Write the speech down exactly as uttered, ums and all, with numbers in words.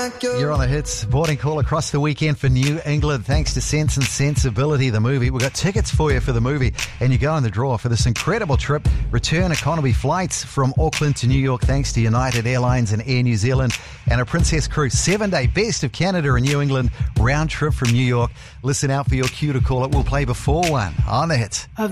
like you. You're on the hits. Boarding call across the weekend for New England thanks to Sense and Sensibility, the movie. We've got tickets for you for the movie, and you go in the draw for this incredible trip. Return economy flights from Auckland to New York thanks to United Airlines and Air New Zealand, and a Princess Cruise seven-day Best of Canada and New England round trip from New York. Listen out for your cue to call it. We'll play before one on the hits.